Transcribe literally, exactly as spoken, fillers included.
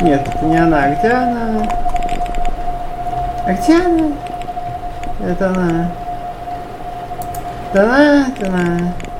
Нет, это не она. Где она? А где она? Это она. Это она, это она.